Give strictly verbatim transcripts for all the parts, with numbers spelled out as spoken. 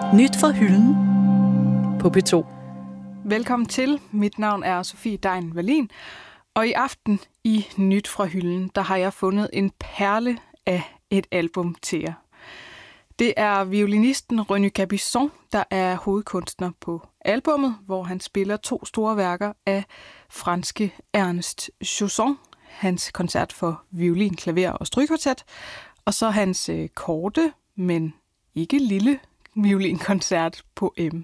Nyt fra hylden på P to. Velkommen til. Mit navn er Sofie Dein Wallin, og i aften i Nyt fra hylden, der har jeg fundet en perle af et album til jer. Det er violinisten René Capuçon, der er hovedkunstner på albummet, hvor han spiller to store værker af franske Ernest Chausson, hans koncert for violin, klaver og strygekvartet, og så hans øh, korte, men ikke lille violinkoncert på M.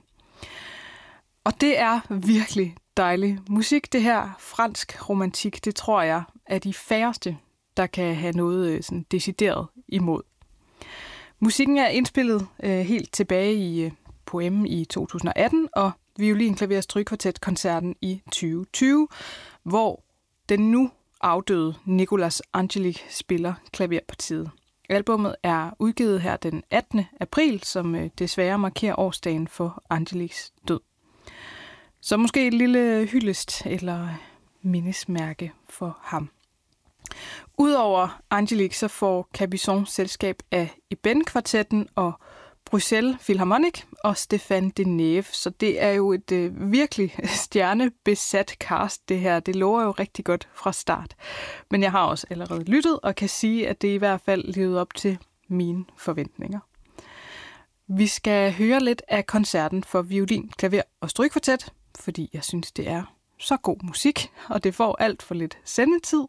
Og det er virkelig dejlig musik, det her. Fransk romantik, det tror jeg er de færreste, der kan have noget sådan decideret imod. Musikken er indspillet øh, helt tilbage i øh, på M i to tusind og atten, og violin, klaver og strygekvartet-koncerten i tyve tyve, hvor den nu afdøde Nicolas Angélique spiller klaverpartiet. Albummet er udgivet her den attende april, som øh, desværre markerer årsdagen for Angéliques død. Så måske et lille hyldest eller mindesmærke for ham. Udover Angélique, så får Capuçon selskab af Eben-kvartetten og Bruxelles Philharmonic og Stéphane Deneuve. Så det er jo et øh, virkelig stjernebesat cast, det her. Det lover jo rigtig godt fra start. Men jeg har også allerede lyttet og kan sige, at det i hvert fald levede op til mine forventninger. Vi skal høre lidt af koncerten for violin, klaver og strygekvartet, fordi jeg synes, det er så god musik, og det får alt for lidt sendetid.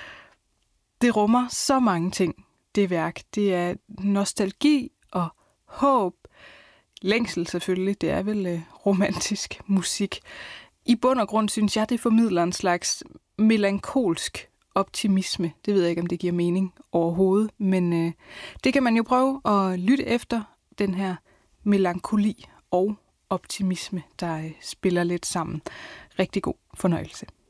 Det rummer så mange ting, det værk. Det er nostalgi og håb, længsel selvfølgelig, det er vel øh, romantisk musik. I bund og grund synes jeg, det formidler en slags melankolsk optimisme. Det ved jeg ikke, om det giver mening overhovedet, men øh, det kan man jo prøve at lytte efter, den her melankoli og optimisme, der øh, spiller lidt sammen. Rigtig god fornøjelse.